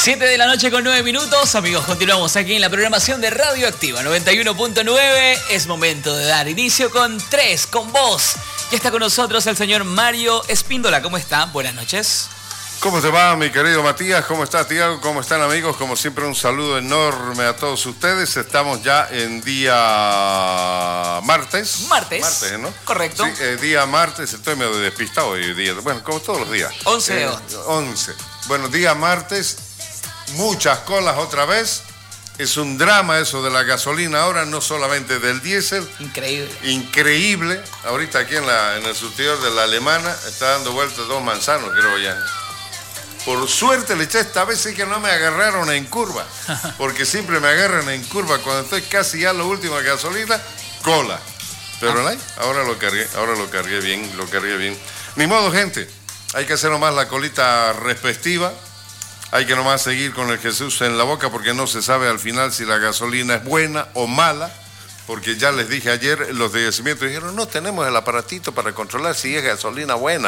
7 de la noche con 9 minutos. Amigos, continuamos aquí en la programación de Radio Activa 91.9. Es momento de dar inicio con 3, con vos. Ya está con nosotros el señor Mario Espíndola. ¿Cómo está? Buenas noches. ¿Cómo te va, mi querido Matías? ¿Cómo estás, Tiago? ¿Cómo están, amigos? Como siempre, un saludo enorme a todos ustedes. Estamos ya en día martes. Martes, ¿no? Correcto. Sí, día martes. Estoy medio despistado hoy día. Bueno, como todos los días. 11 de 11. Bueno, día martes. Muchas colas otra vez. Es un drama eso de la gasolina ahora, no solamente del diésel. Increíble. Ahorita aquí en el surtidor de la Alemana está dando vueltas 2 manzanos, creo ya. Por suerte le eché esta vez, sí que no me agarraron en curva. Porque siempre me agarran en curva cuando estoy casi ya lo último de gasolina, cola. Pero ahora lo cargué bien. Ni modo, gente. Hay que hacer nomás la colita respectiva. Hay que nomás seguir con el Jesús en la boca porque no se sabe al final si la gasolina es buena o mala, porque ya les dije ayer, los de yacimiento dijeron, no tenemos el aparatito para controlar si es gasolina buena.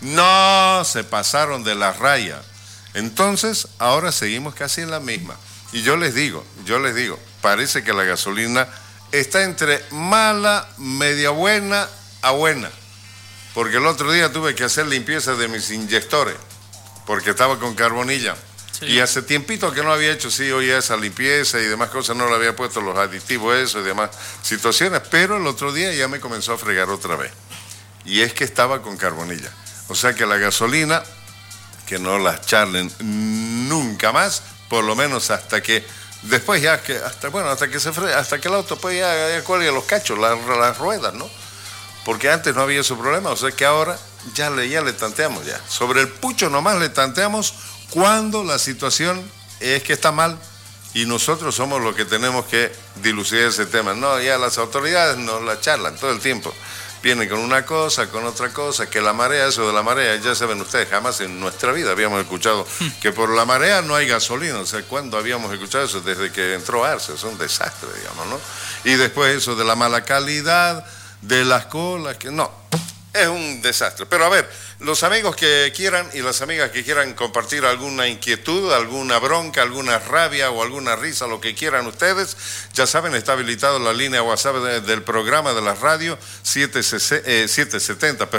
No, se pasaron de la raya. Entonces, ahora seguimos casi en la misma. Y yo les digo, parece que la gasolina está entre mala, media buena a buena. Porque el otro día tuve que hacer limpieza de mis inyectores, porque estaba con carbonilla. Sí. Y hace tiempito que no había hecho, hoy esa limpieza y demás cosas, no le había puesto los aditivos, eso y demás situaciones, pero el otro día ya me comenzó a fregar otra vez. Y es que estaba con carbonilla. O sea que la gasolina, que no la charlen nunca más, por lo menos hasta que, después ya, hasta que se fregue, hasta que el auto pues ya cuelgue los cachos, las ruedas, ¿no? Porque antes no había ese problema, o sea que ahora ya le tanteamos ya. Sobre el pucho nomás le tanteamos cuando la situación es que está mal y nosotros somos los que tenemos que dilucidar ese tema. No, ya las autoridades nos la charlan todo el tiempo. Vienen con una cosa, con otra cosa, que la marea, eso de la marea, ya saben ustedes, jamás en nuestra vida habíamos escuchado que por la marea no hay gasolina. O sea, ¿cuándo habíamos escuchado eso? Desde que entró Arce, es un desastre, digamos, ¿no? Y después eso de la mala calidad, de las colas, que no, es un desastre. Pero a ver, los amigos que quieran y las amigas que quieran compartir alguna inquietud, alguna bronca, alguna rabia o alguna risa, lo que quieran ustedes, ya saben, está habilitado la línea WhatsApp del programa de la radio 770,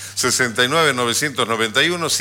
69991,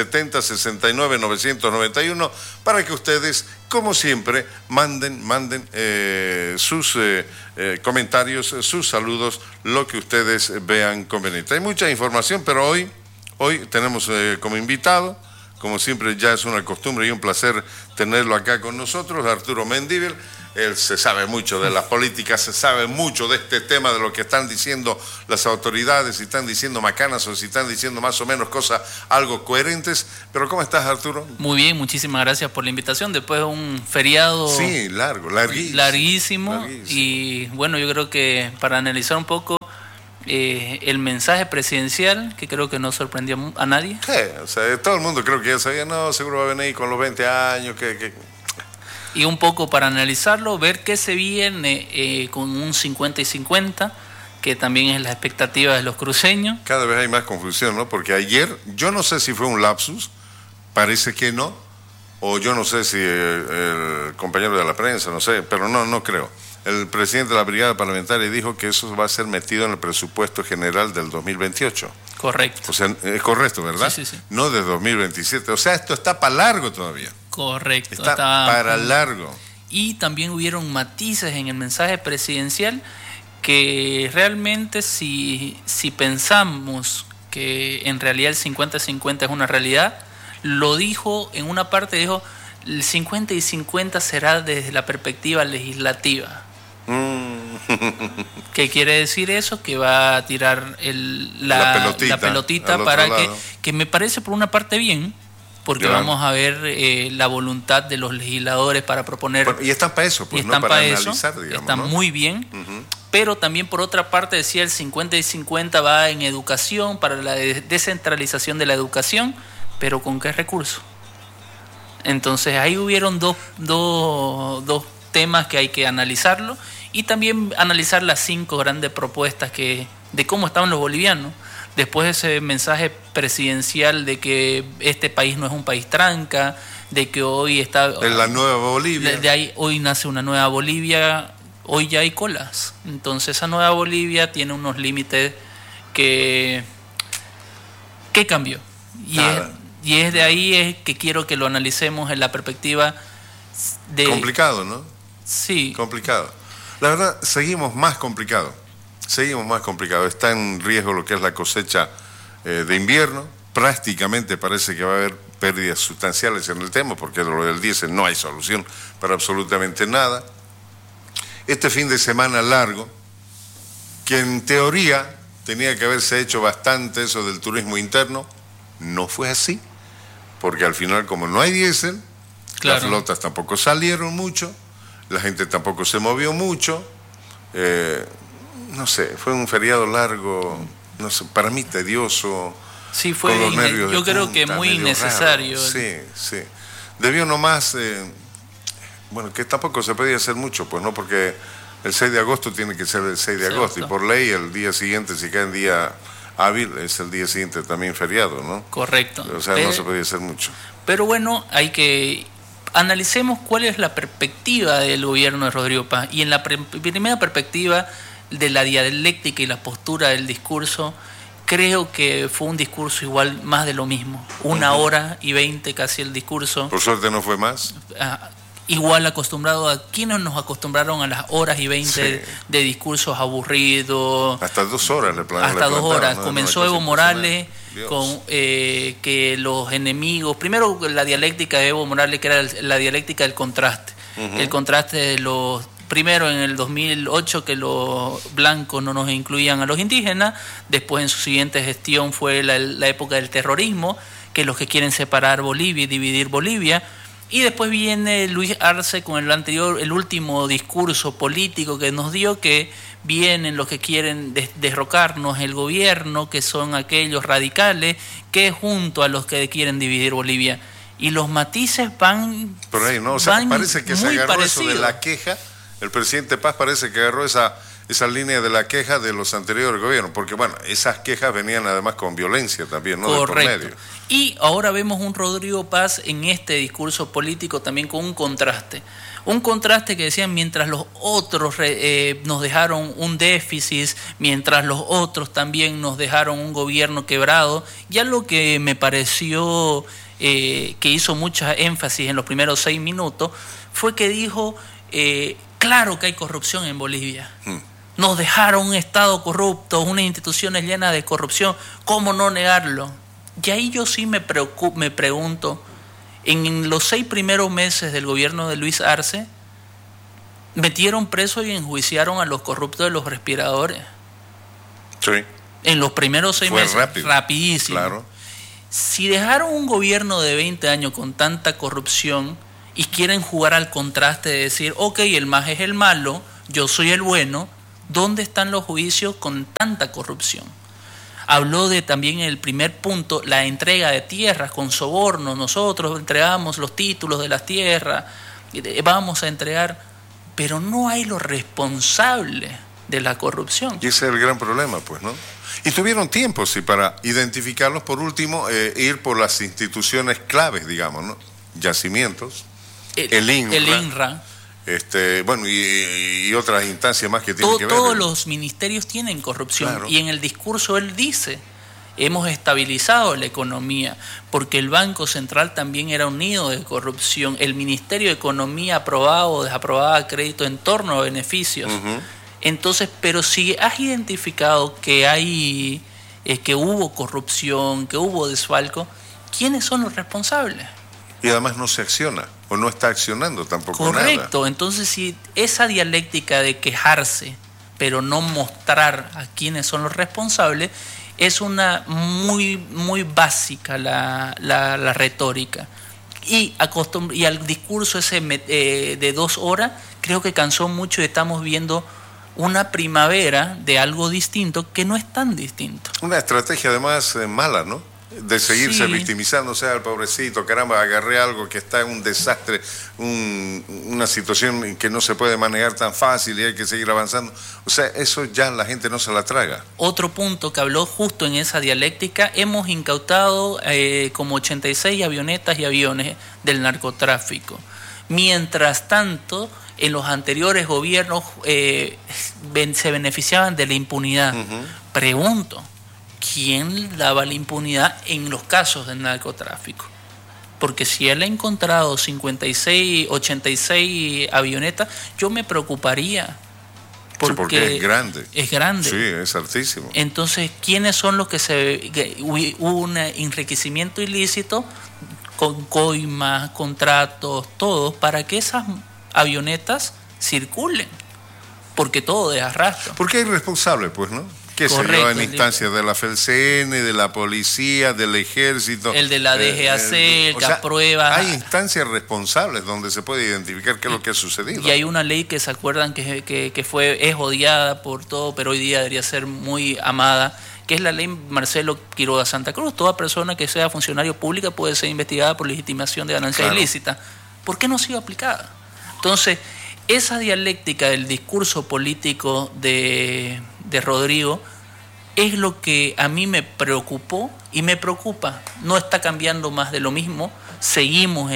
770-69991, para que ustedes, como siempre, manden sus comentarios, sus saludos, lo que ustedes vean conveniente. Hay mucha información, pero hoy tenemos como invitado, como siempre ya es una costumbre y un placer tenerlo acá con nosotros, Arturo Mendívil. Él se sabe mucho de las políticas, se sabe mucho de este tema, de lo que están diciendo las autoridades, si están diciendo macanas o si están diciendo más o menos cosas algo coherentes. Pero ¿cómo estás, Arturo? Muy bien, muchísimas gracias por la invitación. Después de un feriado... Sí, larguísimo. Y bueno, yo creo que para analizar un poco el mensaje presidencial, que creo que no sorprendió a nadie. Sí, o sea, todo el mundo creo que ya sabía, no, seguro va a venir con los 20 años, Y un poco para analizarlo, ver qué se viene con un 50 y 50, que también es la expectativa de los cruceños. Cada vez hay más confusión, ¿no? Porque ayer, yo no sé si fue un lapsus, parece que no, o yo no sé si el compañero de la prensa, no sé, pero no creo. El presidente de la brigada parlamentaria dijo que eso va a ser metido en el presupuesto general del 2028. Correcto. O sea, es correcto, ¿verdad? Sí. No de 2027. O sea, esto está para largo todavía. Correcto. Está para largo. Y también hubieron matices en el mensaje presidencial que realmente si pensamos que en realidad el 50-50 es una realidad, lo dijo en una parte, dijo, el 50 y 50 será desde la perspectiva legislativa. ¿Qué quiere decir eso? Que va a tirar la pelotita para que me parece por una parte bien, porque vamos a ver la voluntad de los legisladores para proponer. Bueno, y están para eso, pues, no para analizar, digamos. Están muy bien, pero también por otra parte decía el 50 y 50 va en educación, para la descentralización de la educación, pero ¿con qué recursos? Entonces ahí hubieron dos temas que hay que analizarlo y también analizar las 5 grandes propuestas de cómo estaban los bolivianos. después de ese mensaje presidencial de que este país no es un país tranca, de que hoy está... En la nueva Bolivia. De ahí, hoy nace una nueva Bolivia, hoy ya hay colas. Entonces esa nueva Bolivia tiene unos límites que cambió. Y es de ahí es que quiero que lo analicemos en la perspectiva de... Complicado, ¿no? Sí. Complicado. La verdad, seguimos más complicado. Está en riesgo lo que es la cosecha de invierno. Prácticamente parece que va a haber pérdidas sustanciales en el tema, porque lo del diésel no hay solución para absolutamente nada. Este fin de semana largo, que en teoría tenía que haberse hecho bastante eso del turismo interno, no fue así, porque al final, como no hay diésel, las flotas tampoco salieron mucho, la gente tampoco se movió mucho, no sé, fue un feriado largo, no sé, para mí tedioso. Sí, fue, yo creo que muy innecesario. Sí. Debió nomás, bueno, que tampoco se podía hacer mucho, pues no, porque el 6 de agosto tiene que ser el 6 de agosto, y por ley el día siguiente, si cae en día hábil, es el día siguiente también feriado, ¿no? Correcto. O sea, no se podía hacer mucho. Pero bueno, hay que... Analicemos cuál es la perspectiva del gobierno de Rodrigo Paz. Y en la primera perspectiva de la dialéctica y la postura del discurso, creo que fue un discurso igual más de lo mismo. 1h20 casi el discurso. Por suerte no fue más. Igual acostumbrado a... ¿Quiénes nos acostumbraron a las 1h20 de discursos aburridos? Hasta 2 horas le plantearon. Hasta 2 horas. Comenzó Evo Morales con que los enemigos... Primero la dialéctica de Evo Morales, que era la dialéctica del contraste. El contraste de los... Primero en el 2008 que los blancos no nos incluían a los indígenas, después en su siguiente gestión fue la época del terrorismo, que los que quieren separar Bolivia y dividir Bolivia, y después viene Luis Arce con el último discurso político que nos dio, que vienen los que quieren derrocarnos el gobierno, que son aquellos radicales, que junto a los que quieren dividir Bolivia. Y los matices van... Por ahí, ¿no? O sea, parece que se agarró eso de la queja. El presidente Paz parece que agarró esa línea de la queja de los anteriores gobiernos, porque bueno, esas quejas venían además con violencia también, ¿no? Correcto. De por medio. Y ahora vemos un Rodrigo Paz en este discurso político también con un contraste. Un contraste que decían, mientras los otros nos dejaron un déficit, mientras los otros también nos dejaron un gobierno quebrado, ya lo que me pareció que hizo mucha énfasis en los primeros 6 minutos fue que dijo... claro que hay corrupción en Bolivia. Nos dejaron un Estado corrupto, unas instituciones llenas de corrupción. ¿Cómo no negarlo? Y ahí yo sí me pregunto, en los 6 primeros meses del gobierno de Luis Arce, metieron presos y enjuiciaron a los corruptos de los respiradores. Sí. En los primeros 6 meses. Rapidísimo. Claro. Si dejaron un gobierno de 20 años con tanta corrupción... y quieren jugar al contraste de decir, ok, el MAS es el malo, yo soy el bueno, ¿dónde están los juicios con tanta corrupción? Habló de también en el primer punto, la entrega de tierras con soborno. Nosotros entregamos los títulos de las tierras, vamos a entregar, pero no hay los responsables de la corrupción. Y ese es el gran problema, pues, ¿no? Y tuvieron tiempo, sí, para identificarlos. Por último, ir por las instituciones claves, digamos, ¿no? Yacimientos. El INRA. Bueno, y otras instancias más que tienen que ver. Todos los ministerios tienen corrupción. Claro. Y en el discurso él dice, hemos estabilizado la economía, porque el Banco Central también era un nido de corrupción. El Ministerio de Economía aprobaba o desaprobaba crédito en torno a beneficios. Entonces, pero si has identificado que hay que hubo corrupción, que hubo desfalco, ¿quiénes son los responsables? Y además no se acciona, o no está accionando tampoco. Correcto. Nada. Entonces, si esa dialéctica de quejarse, pero no mostrar a quiénes son los responsables, es una muy básica la retórica. Y al discurso ese de 2 horas, creo que cansó mucho y estamos viendo una primavera de algo distinto que no es tan distinto. Una estrategia además mala, ¿no? de seguirse victimizándose al pobrecito, caramba, agarré algo que está en un desastre, una situación que no se puede manejar tan fácil y hay que seguir avanzando. O sea, eso ya la gente no se la traga. Otro punto que habló justo en esa dialéctica, hemos incautado como 86 avionetas y aviones del narcotráfico. Mientras tanto, en los anteriores gobiernos se beneficiaban de la impunidad. Pregunto, ¿quién daba la impunidad en los casos del narcotráfico? Porque si él ha encontrado 56, 86 avionetas, yo me preocuparía. Porque es grande. Es grande. Sí, es altísimo. Entonces, ¿quiénes son los que hubo un enriquecimiento ilícito con coimas, contratos, todo, para que esas avionetas circulen? Porque todo es arrastro. Porque hay responsables, pues, ¿no? ¿Qué se dio en instancias de la FELCN, de la policía, del ejército? El de la DGAC, el que aprueba. Hay instancias responsables donde se puede identificar qué es lo que ha sucedido. Y hay una ley que se acuerdan que es odiada por todo, pero hoy día debería ser muy amada, que es la ley Marcelo Quiroga Santa Cruz. Toda persona que sea funcionario público puede ser investigada por legitimación de ganancia ilícita. ¿Por qué no ha sido aplicada? Entonces, esa dialéctica del discurso político de Rodrigo es lo que a mí me preocupó y me preocupa. No está cambiando más de lo mismo, seguimos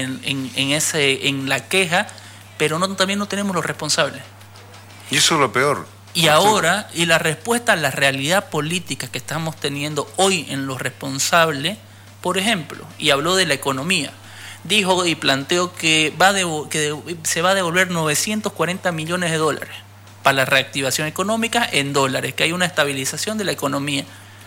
en la queja, pero también no tenemos los responsables. Y eso es lo peor. Y ahora, y la respuesta a la realidad política que estamos teniendo hoy en los responsables, por ejemplo, y habló de la economía, dijo y planteó que se va a devolver 940 millones de dólares para la reactivación económica en dólares, que hay una estabilización de la economía.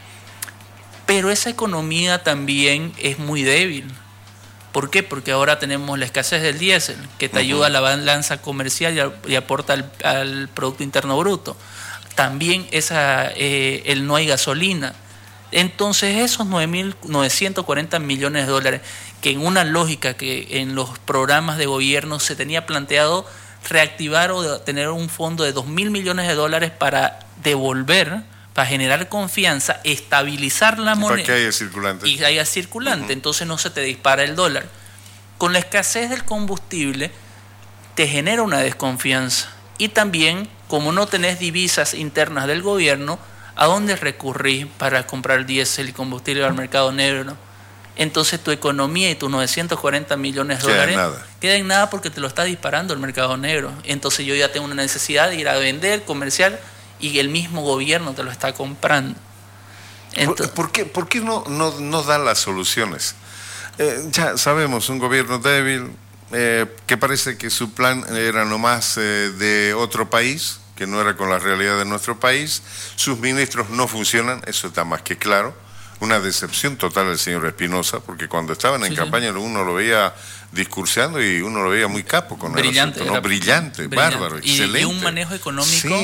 Pero esa economía también es muy débil. ¿Por qué? Porque ahora tenemos la escasez del diésel, que te ayuda a la balanza comercial y aporta al Producto Interno Bruto. También no hay gasolina. Entonces esos 940 millones de dólares, que en una lógica que en los programas de gobierno se tenía planteado reactivar o tener un fondo de 2.000 millones de dólares para devolver, para generar confianza, estabilizar la moneda. Para que haya circulante. Y haya circulante, entonces no se te dispara el dólar. Con la escasez del combustible te genera una desconfianza. Y también, como no tenés divisas internas del gobierno, ¿a dónde recurrís para comprar diésel y combustible al mercado negro? Entonces tu economía y tus 940 millones de dólares queda en nada porque te lo está disparando el mercado negro. Entonces yo ya tengo una necesidad de ir a vender, comercial, y el mismo gobierno te lo está comprando. Entonces, ¿Por qué no dan las soluciones? Ya sabemos, un gobierno débil, que parece que su plan era nomás de otro país, que no era con la realidad de nuestro país. Sus ministros no funcionan, eso está más que claro. Una decepción total del señor Espinosa, porque cuando estaban en campaña uno lo veía discurseando y uno lo veía muy capo con brillante, el asunto, ¿no? Brillante, bárbaro, excelente. Y un manejo económico,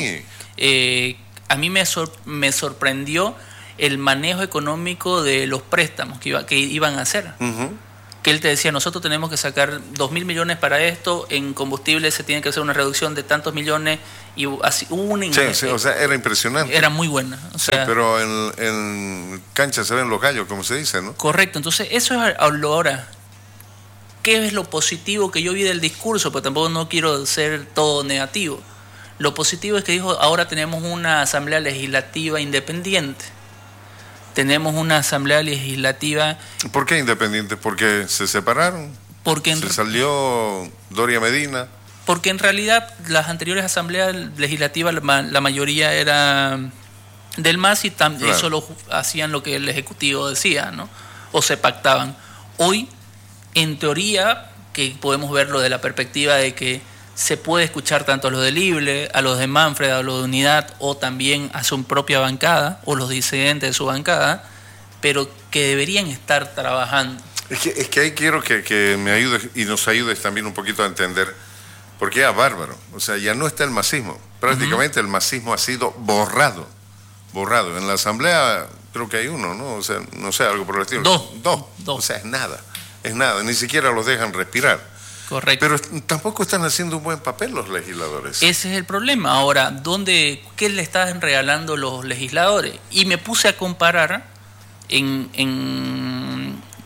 a mí me sorprendió el manejo económico de los préstamos que iban a hacer. Que él te decía, nosotros tenemos que sacar 2.000 millones para esto, en combustible se tiene que hacer una reducción de tantos millones, y así hubo una o sea, era impresionante. Era muy buena. Pero en cancha se ven los gallos, como se dice, ¿no? Correcto, entonces eso es ahora. ¿Qué es lo positivo que yo vi del discurso? Porque tampoco no quiero ser todo negativo. Lo positivo es que dijo, ahora tenemos una asamblea legislativa independiente. Tenemos una asamblea legislativa... ¿Por qué independiente? ¿Porque se separaron? ¿Se salió Doria Medina? Porque en realidad las anteriores asambleas legislativas, la mayoría era del MAS y solo hacían lo que el Ejecutivo decía, ¿no? O se pactaban. Hoy, en teoría, que podemos verlo de la perspectiva de que se puede escuchar tanto a los de Libre, a los de Manfred, a los de Unidad, o también a su propia bancada, o los disidentes de su bancada, pero que deberían estar trabajando. Es que ahí quiero que me ayudes y nos ayudes también un poquito a entender, porque es bárbaro. O sea, ya no está el masismo. Prácticamente el masismo ha sido borrado. En la asamblea creo que hay uno, ¿no? O sea, no sé, algo por el estilo. Dos. O sea, es nada. Ni siquiera los dejan respirar. Correcto. Pero tampoco están haciendo un buen papel los legisladores. Ese es el problema. Ahora, ¿qué le están regalando los legisladores? Y me puse a comparar en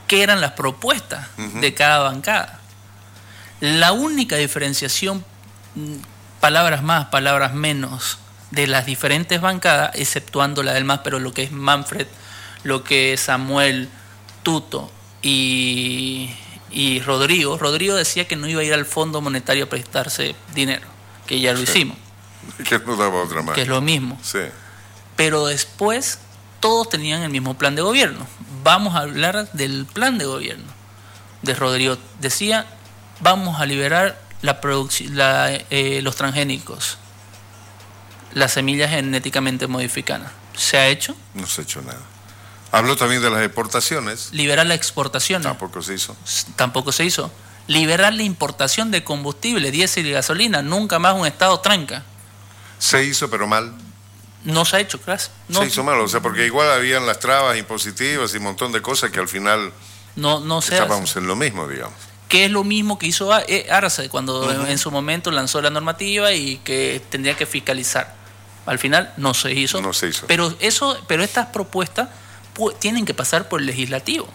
qué eran las propuestas de cada bancada. La única diferenciación, palabras más, palabras menos, de las diferentes bancadas, exceptuando la del MAS, pero lo que es Manfred, lo que es Samuel, Tuto y Rodrigo decía que no iba a ir al Fondo Monetario a prestarse dinero, que ya lo hicimos. Que no daba otra más. Que es lo mismo. Sí. Pero después todos tenían el mismo plan de gobierno. Vamos a hablar del plan de gobierno de Rodrigo. Decía, vamos a liberar los transgénicos, las semillas genéticamente modificadas. ¿Se ha hecho? No se ha hecho nada. Habló también de las exportaciones. Liberar las exportaciones. Tampoco se hizo. Tampoco se hizo. Liberar la importación de combustible, diésel y gasolina. Nunca más un Estado tranca. Se hizo, pero mal. No se ha hecho, claro. No, se hizo mal, o sea, porque igual habían las trabas impositivas y un montón de cosas que al final no se estábamos hace. en lo mismo, digamos. Que es lo mismo que hizo Arce cuando en su momento lanzó la normativa y que tendría que fiscalizar. Al final no se hizo. No se hizo. Pero estas propuestas tienen que pasar por el legislativo.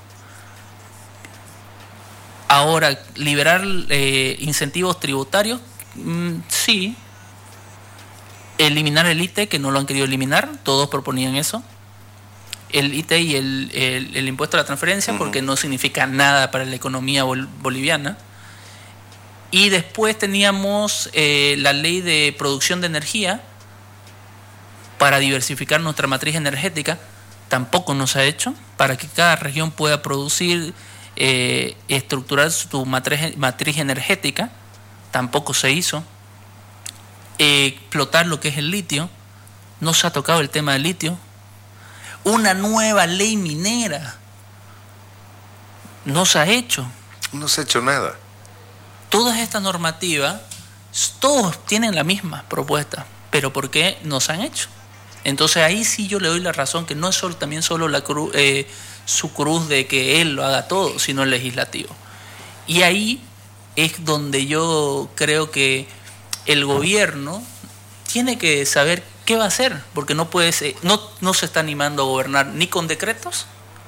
Ahora, liberar incentivos tributarios, sí. Eliminar el ITE, que no lo han querido eliminar, todos proponían eso. El ITE y el impuesto a la transferencia, porque no significa nada para la economía boliviana. Y después teníamos la ley de producción de energía para diversificar nuestra matriz energética. Tampoco nos ha hecho, para que cada región pueda producir, estructurar su matriz energética. Tampoco se hizo. Explotar lo que es el litio. No se ha tocado el tema del litio. Una nueva ley minera. No se ha hecho. No se ha hecho nada. Todas estas normativas, todos tienen la misma propuesta, pero ¿por qué no se han hecho? Entonces ahí sí yo le doy la razón, que no es también solo su cruz de que él lo haga todo, sino el legislativo. Y ahí es donde yo creo que el gobierno tiene que saber qué va a hacer, porque no se está animando a gobernar ni con decretos,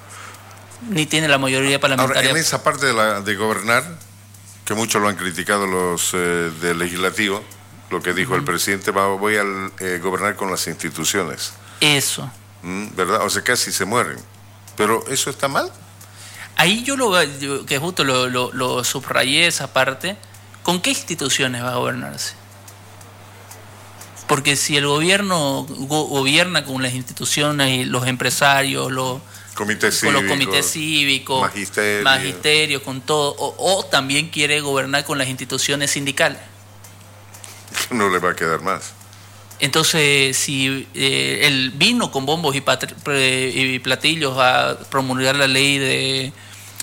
ni tiene la mayoría parlamentaria. Ahora, en esa parte de gobernar, que muchos lo han criticado los del legislativo, lo que dijo el presidente, voy a gobernar con las instituciones. Eso. ¿Verdad? O sea, casi se mueren. Pero ¿eso está mal? Ahí yo que justo lo subrayé esa parte. ¿Con qué instituciones va a gobernarse? Porque si el gobierno gobierna con las instituciones y los empresarios, con los comités cívicos, magisterio, con todo, o también quiere gobernar con las instituciones sindicales. No le va a quedar más. Entonces, si él vino con bombos y platillos a promulgar la ley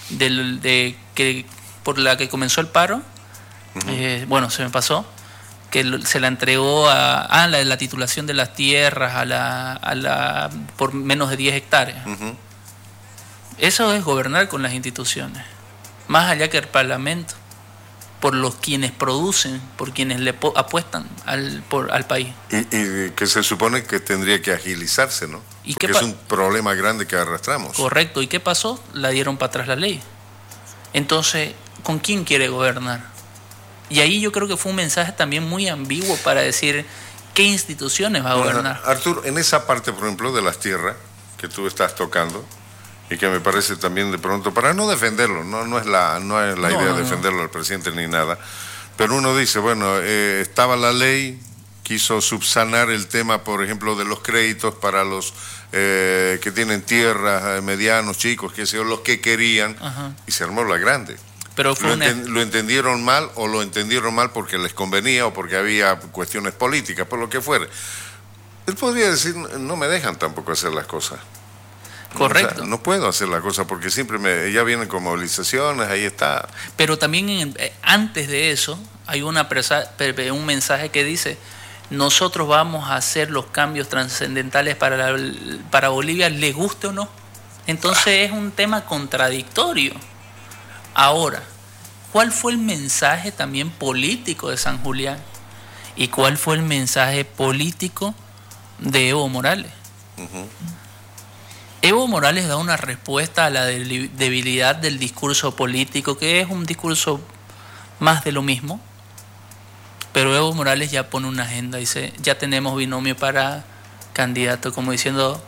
por la que comenzó el paro, bueno, se me pasó, que se la entregó a la titulación de las tierras por menos de 10 hectáreas. Eso es gobernar con las instituciones, más allá que el Parlamento, por los quienes producen, por quienes le apuestan al país. Y que se supone que tendría que agilizarse, ¿no? Porque es un problema grande que arrastramos. Correcto. ¿Y qué pasó? La dieron para atrás la ley. Entonces, ¿con quién quiere gobernar? Y ahí yo creo que fue un mensaje también muy ambiguo para decir qué instituciones va a gobernar. Arturo, en esa parte, por ejemplo, de las tierras que tú estás tocando, y que me parece también de pronto, para no defenderlo, no es la idea de defenderlo al presidente ni nada, pero uno dice, bueno, estaba la ley, quiso subsanar el tema, por ejemplo, de los créditos para los que tienen tierras, medianos, chicos, que sean los que querían, y se armó la grande. Pero lo entendieron mal, o lo entendieron mal porque les convenía o porque había cuestiones políticas, por lo que fuere. Él podría decir, no me dejan tampoco hacer las cosas. Correcto. O sea, no puedo hacer la cosa porque siempre ya vienen con movilizaciones, ahí está. Pero también antes de eso hay un mensaje que dice: nosotros vamos a hacer los cambios trascendentales para Bolivia, le guste o no. Entonces es un tema contradictorio. Ahora, ¿cuál fue el mensaje también político de San Julián? ¿Y cuál fue el mensaje político de Evo Morales? Evo Morales da una respuesta a la debilidad del discurso político, que es un discurso más de lo mismo, pero Evo Morales ya pone una agenda, dice, ya tenemos binomio para candidato, como diciendo,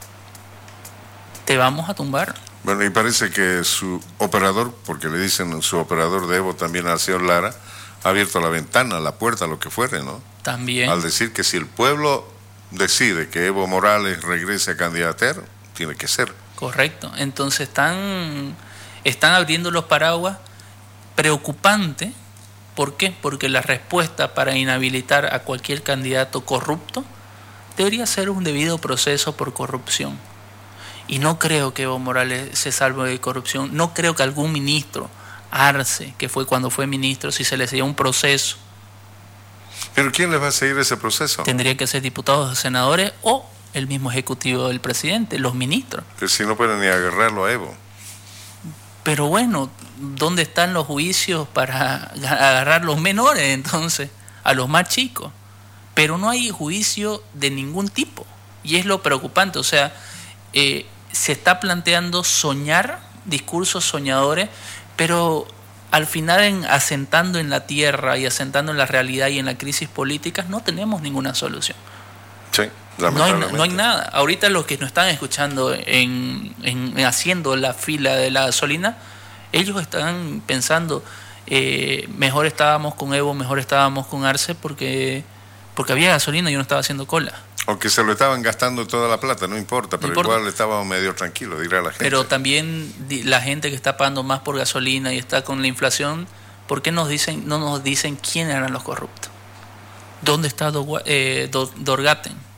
te vamos a tumbar. Bueno, y parece que su operador, porque le dicen su operador de Evo también al señor Lara, ha abierto la ventana, la puerta, lo que fuere, ¿no? También. Al decir que si el pueblo decide que Evo Morales regrese a candidatear, tiene que ser. Correcto. Entonces están abriendo los paraguas. Preocupante. ¿Por qué? Porque la respuesta para inhabilitar a cualquier candidato corrupto debería ser un debido proceso por corrupción. Y no creo que Evo Morales se salve de corrupción. No creo que algún ministro, Arce, que fue cuando fue ministro, si se le seguía un proceso. ¿Pero quién les va a seguir ese proceso? Tendría que ser diputados o senadores o el mismo ejecutivo del presidente, los ministros. Pero si no pueden ni agarrarlo a Evo. Pero bueno, ¿dónde están los juicios para agarrar los menores entonces? A los más chicos. Pero no hay juicio de ningún tipo. Y es lo preocupante. O sea, se está planteando soñar, discursos soñadores, pero al final asentando en la tierra y asentando en la realidad y en la crisis política, no tenemos ninguna solución. Sí. No hay nada. Ahorita los que nos están escuchando haciendo la fila de la gasolina, ellos están pensando, mejor estábamos con Evo, mejor estábamos con Arce porque había gasolina y yo no estaba haciendo cola. Aunque se lo estaban gastando toda la plata, no importa, pero igual estábamos medio tranquilos, dirá la gente. Pero también la gente que está pagando más por gasolina y está con la inflación, ¿por qué no nos dicen quiénes eran los corruptos? ¿Dónde está Dorgaten?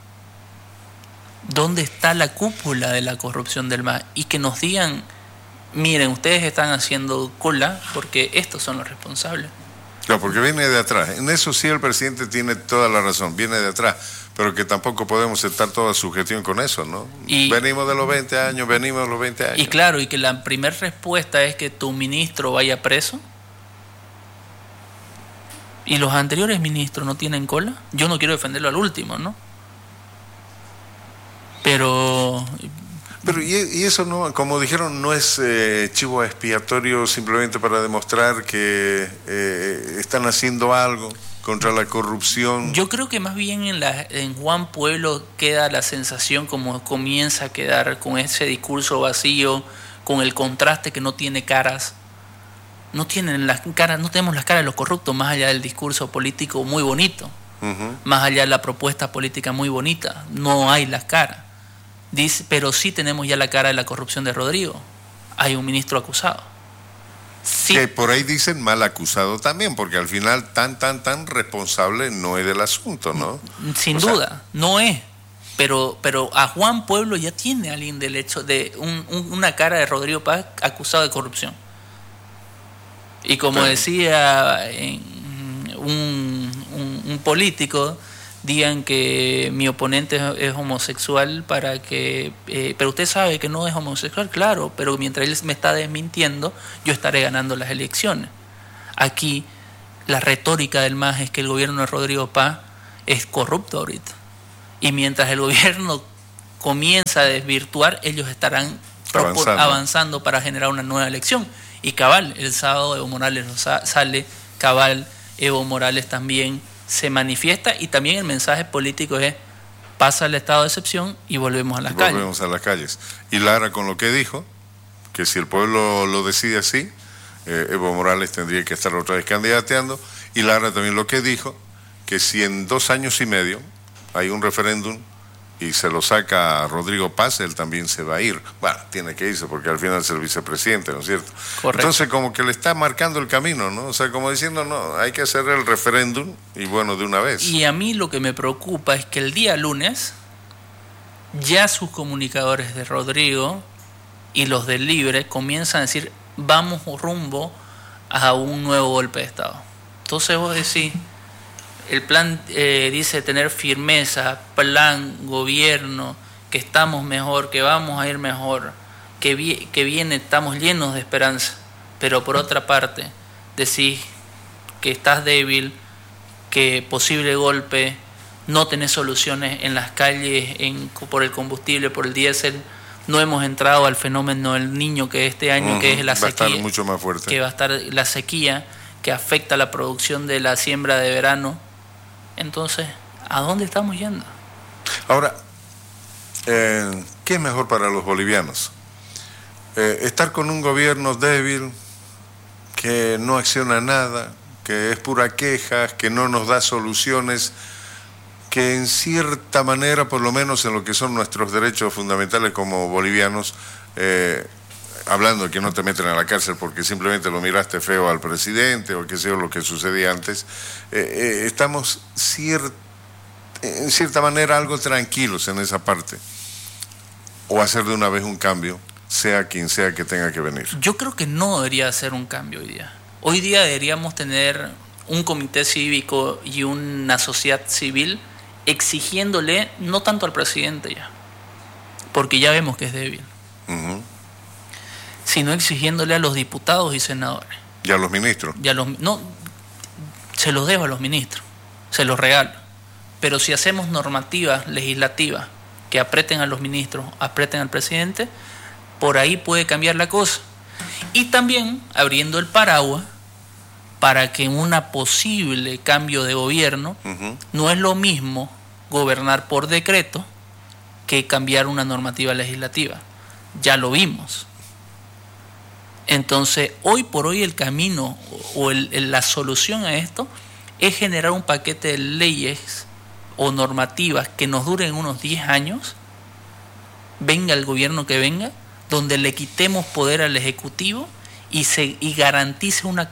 ¿Dónde está la cúpula de la corrupción del MAS? Y que nos digan, miren, ustedes están haciendo cola porque estos son los responsables. No, porque viene de atrás. En eso sí el presidente tiene toda la razón, viene de atrás, pero que tampoco podemos estar toda su gestión con eso, ¿no? Venimos de los 20 años. Y claro, y que la primera respuesta es que tu ministro vaya preso. ¿Y los anteriores ministros no tienen cola? Yo no quiero defenderlo al último, ¿no? Pero y eso no, como dijeron, no es chivo expiatorio simplemente para demostrar que están haciendo algo contra la corrupción. Yo creo que más bien en Juan Pueblo queda la sensación, como comienza a quedar con ese discurso vacío, con el contraste que no tiene caras. No tenemos las caras de los corruptos, más allá del discurso político muy bonito, más allá de la propuesta política muy bonita, no hay las caras. Pero sí tenemos ya la cara de la corrupción de Rodrigo. Hay un ministro acusado. Sí. Que por ahí dicen mal acusado también, porque al final tan responsable no es del asunto, ¿no? Sin duda, no es. Pero a Juan Pueblo ya tiene alguien del hecho de una cara de Rodrigo Paz acusado de corrupción. Y como decía un político, digan que mi oponente es homosexual para que... pero usted sabe que no es homosexual, claro, pero mientras él me está desmintiendo, yo estaré ganando las elecciones. Aquí la retórica del MAS es que el gobierno de Rodrigo Paz es corrupto ahorita. Y mientras el gobierno comienza a desvirtuar, ellos estarán avanzando para generar una nueva elección. Y cabal, el sábado Evo Morales sale, cabal, Evo Morales también se manifiesta, y también el mensaje político es: pasa el estado de excepción y volvemos a las calles. Volvemos a las calles. Y Lara con lo que dijo, que si el pueblo lo decide así, Evo Morales tendría que estar otra vez candidateando. Y Lara también lo que dijo, que si en 2 años y medio hay un referéndum y se lo saca a Rodrigo Paz, él también se va a ir. Bueno, tiene que irse porque al final es el vicepresidente, ¿no es cierto? Correcto. Entonces como que le está marcando el camino, ¿no? O sea, como diciendo, no, hay que hacer el referéndum y bueno, de una vez. Y a mí lo que me preocupa es que el día lunes ya sus comunicadores de Rodrigo y los del Libre comienzan a decir: vamos rumbo a un nuevo golpe de Estado. Entonces vos decís, el plan dice tener firmeza, plan, gobierno, que estamos mejor, que vamos a ir mejor, que viene, estamos llenos de esperanza. Pero por otra parte, decís que estás débil, que posible golpe, no tenés soluciones en las calles por el combustible, por el diésel, No hemos entrado al fenómeno del Niño que este año, que es la sequía. Va a estar mucho más fuerte. Que va a estar la sequía, que afecta la producción de la siembra de verano. Entonces, ¿a dónde estamos yendo? Ahora, ¿qué es mejor para los bolivianos? Estar con un gobierno débil, que no acciona nada, que es pura queja, que no nos da soluciones, que en cierta manera, por lo menos en lo que son nuestros derechos fundamentales como bolivianos, hablando de que no te meten a la cárcel porque simplemente lo miraste feo al presidente o qué sé yo, lo que sucedía antes, estamos en cierta manera algo tranquilos en esa parte. O hacer de una vez un cambio, sea quien sea que tenga que venir. Yo creo que no debería ser un cambio hoy día. Hoy día deberíamos tener un comité cívico y una sociedad civil exigiéndole, no tanto al presidente ya, porque ya vemos que es débil, sino exigiéndole a los diputados y senadores. Y a los ministros. No, se los dejo a los ministros, se los regalo. Pero si hacemos normativas legislativas que aprieten a los ministros, aprieten al presidente, por ahí puede cambiar la cosa. Y también abriendo el paraguas para que en un posible cambio de gobierno, no es lo mismo gobernar por decreto que cambiar una normativa legislativa. Ya lo vimos. Entonces, hoy por hoy el camino o la solución a esto es generar un paquete de leyes o normativas que nos duren unos 10 años, venga el gobierno que venga, donde le quitemos poder al Ejecutivo y garantice una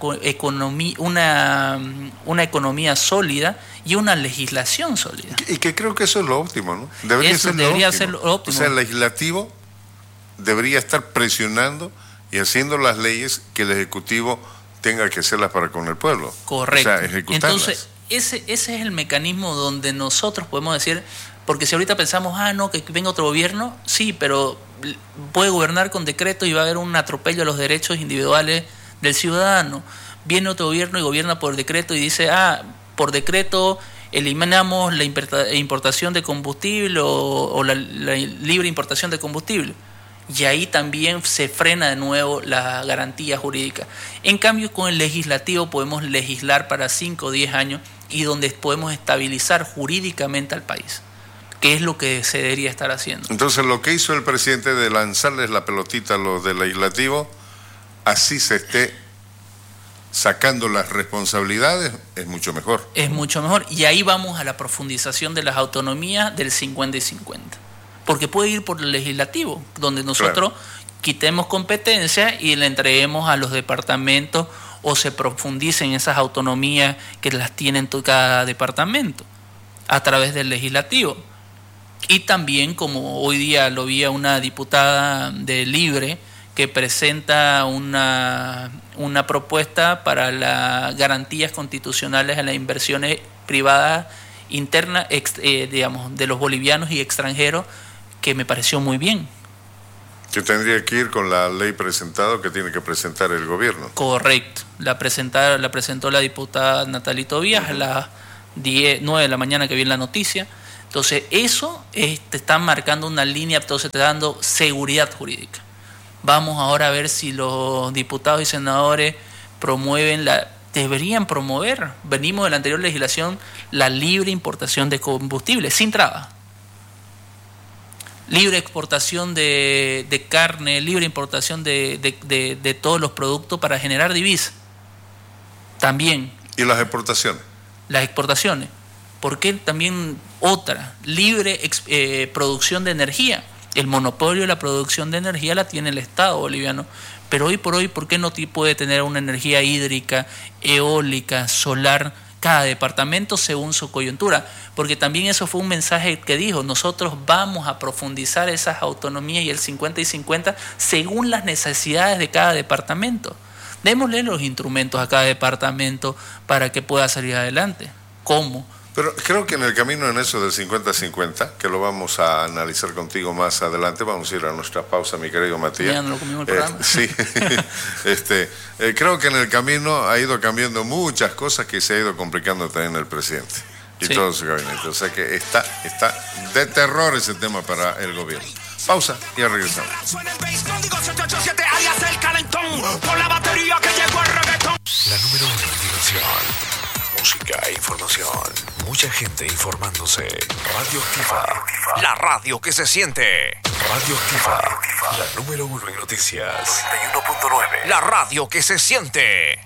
economía sólida y una legislación sólida. Y que creo que eso es lo óptimo, ¿no? Debería ser lo óptimo. O sea, el legislativo debería estar presionando y haciendo las leyes que el Ejecutivo tenga que hacerlas para con el pueblo. Correcto. O sea, ejecutarlas. Entonces, ese es el mecanismo donde nosotros podemos decir, porque si ahorita pensamos, que venga otro gobierno, sí, pero puede gobernar con decreto y va a haber un atropello a los derechos individuales del ciudadano. Viene otro gobierno y gobierna por decreto y dice, por decreto eliminamos la importación de combustible o la libre importación de combustible. Y ahí también se frena de nuevo la garantía jurídica. En cambio, con el legislativo podemos legislar para 5 o 10 años y donde podemos estabilizar jurídicamente al país, que es lo que se debería estar haciendo. Entonces, lo que hizo el presidente de lanzarles la pelotita a los del legislativo, así se esté sacando las responsabilidades, es mucho mejor. Es mucho mejor. Y ahí vamos a la profundización de las autonomías del 50 y 50. Porque puede ir por el legislativo, donde nosotros quitemos competencia y le entreguemos a los departamentos o se profundicen esas autonomías que las tienen cada departamento a través del legislativo. Y también, como hoy día lo vi a una diputada de Libre que presenta una propuesta para las garantías constitucionales a las inversiones privadas internas, de los bolivianos y extranjeros, que me pareció muy bien. Que tendría que ir con la ley presentada que tiene que presentar el gobierno. Correcto. La presentó la diputada Natalie Tobías a las 9 de la mañana que vi en la noticia. Entonces, eso te está marcando una línea, entonces te está dando seguridad jurídica. Vamos ahora a ver si los diputados y senadores deberían promover, venimos de la anterior legislación, la libre importación de combustible, sin trabas. Libre exportación de carne, libre importación de todos los productos para generar divisas. También. ¿Y las exportaciones? Las exportaciones. ¿Por qué también otra? Libre producción de energía. El monopolio de la producción de energía la tiene el Estado boliviano. Pero hoy por hoy, ¿por qué no puede tener una energía hídrica, eólica, solar? Cada departamento según su coyuntura, porque también eso fue un mensaje que dijo, nosotros vamos a profundizar esas autonomías y el 50 y 50 según las necesidades de cada departamento. Démosle los instrumentos a cada departamento para que pueda salir adelante. ¿Cómo? Pero creo que en el camino en eso del 50-50, que lo vamos a analizar contigo más adelante, vamos a ir a nuestra pausa, mi querido Matías. Ya no lo comimos el programa. Sí, creo que en el camino ha ido cambiando muchas cosas que se ha ido complicando también el presidente y todo su gabinete. O sea que está de terror ese tema para el gobierno. Pausa y ya regresamos. La número 1 en diversión, música e información. Mucha gente informándose. Radioactiva. La radio que se siente. Radioactiva. La número 1 en noticias. 91.9. La radio que se siente.